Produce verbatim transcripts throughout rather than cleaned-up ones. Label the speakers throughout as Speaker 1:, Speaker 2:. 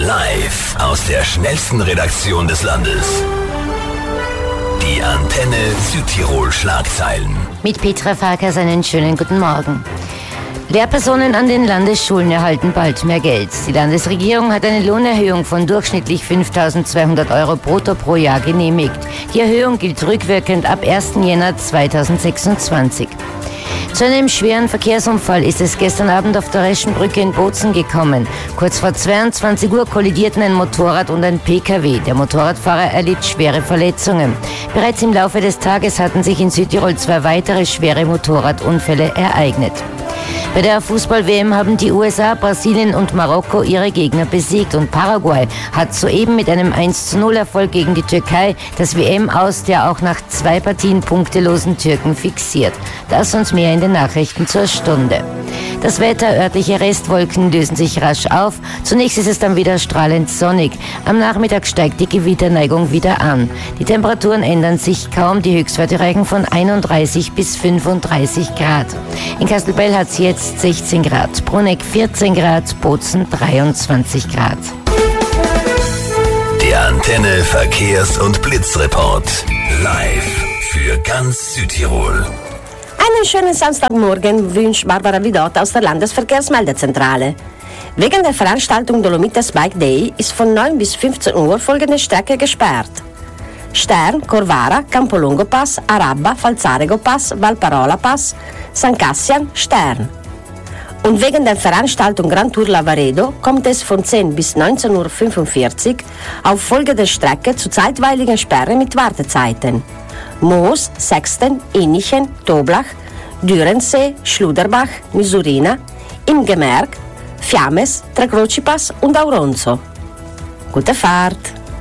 Speaker 1: Live aus der schnellsten Redaktion des Landes. Die Antenne Südtirol Schlagzeilen.
Speaker 2: Mit Petra Farkas einen schönen guten Morgen. Lehrpersonen an den Landesschulen erhalten bald mehr Geld. Die Landesregierung hat eine Lohnerhöhung von durchschnittlich fünftausendzweihundert Euro brutto pro Jahr genehmigt. Die Erhöhung gilt rückwirkend ab ersten Jänner zweitausendsechsundzwanzig. Zu einem schweren Verkehrsunfall ist es gestern Abend auf der Reschenbrücke in Bozen gekommen. Kurz vor zweiundzwanzig Uhr kollidierten ein Motorrad und ein P K W. Der Motorradfahrer erlitt schwere Verletzungen. Bereits im Laufe des Tages hatten sich in Südtirol zwei weitere schwere Motorradunfälle ereignet. Bei der Fußball-W M haben die U S A, Brasilien und Marokko ihre Gegner besiegt und Paraguay hat soeben mit einem eins zu null Erfolg gegen die Türkei das W M-Aus der auch nach zwei Partien punktelosen Türken fixiert. Das und mehr in den Nachrichten zur Stunde. Das Wetter, örtliche Restwolken lösen sich rasch auf. Zunächst ist es dann wieder strahlend sonnig. Am Nachmittag steigt die Gewitterneigung wieder an. Die Temperaturen ändern sich kaum. Die Höchstwerte reichen von einunddreißig bis fünfunddreißig Grad. In Kastelbell hat es jetzt sechzehn Grad, Bruneck vierzehn Grad, Bozen dreiundzwanzig Grad.
Speaker 1: Der Antenne Verkehrs- und Blitzreport. Live für ganz Südtirol.
Speaker 3: Einen schönen Samstagmorgen wünscht Barbara Vidot aus der Landesverkehrsmeldezentrale. Wegen der Veranstaltung Dolomitas Bike Day ist von neun bis fünfzehn Uhr folgende Strecke gesperrt: Stern, Corvara, Campolongo Pass, Arabba, Falzarego Pass, Valparola Pass, San Cassian, Stern. Und wegen der Veranstaltung Grand Tour Lavaredo kommt es von zehn bis neunzehn Uhr fünfundvierzig auf folgende Strecke zu zeitweiligen Sperre mit Wartezeiten: Moos, Sexten, Innichen, Toblach, Dürensee, Schluderbach, Misurina, Imgemerk, Fiammes, Trecrocipass und Auronzo. Gute Fahrt!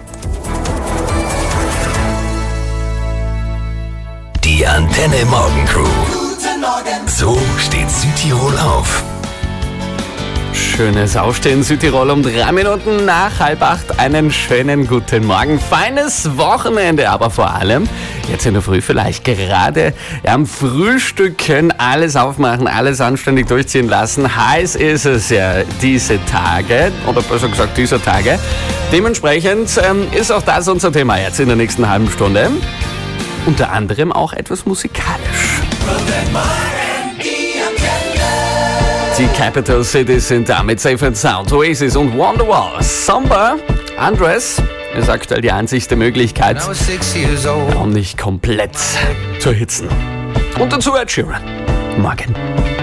Speaker 1: Die Antenne Morgencrew. Guten Morgen. So steht Südtirol auf.
Speaker 4: Schönes Aufstehen Südtirol um drei Minuten nach halb acht. Einen schönen guten Morgen. Feines Wochenende, aber vor allem jetzt in der Früh vielleicht gerade am Frühstücken alles aufmachen, alles anständig durchziehen lassen. Heiß ist es ja diese Tage, oder besser gesagt dieser Tage. Dementsprechend ähm, ist auch das unser Thema jetzt in der nächsten halben Stunde. Unter anderem auch etwas musikalisch. Guten Morgen, die Antenne. Die Capital Cities sind da mit Safe and Sound, Oasis und Wonderwall. Samba, Andres ist aktuell die einzigste Möglichkeit, um nicht komplett zu erhitzen. Und dazu Ed Sheeran. Morgen.